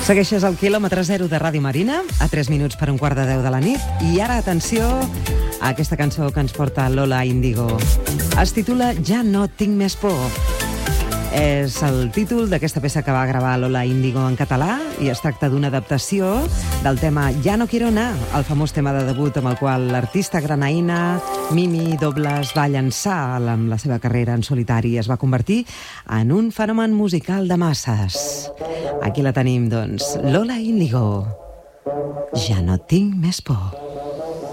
Segueixes al quilòmetre zero de Ràdio Marina, a 3 minuts per un quart de 10 de la nit. I ara, atenció a aquesta cançó que ens porta Lola Índigo. Es titula Ja no tinc més por. És el títol d'aquesta peça que va gravar Lola Índigo en català i es tracta d'una adaptació del tema Ja no quiero anar, el famós tema de debut amb el qual l'artista granaïna Mimi Dobles va llançar amb la seva carrera en solitari i es va convertir en un fenomen musical de masses. Aquí la tenim, doncs, Lola Índigo. Ja no tinc més por.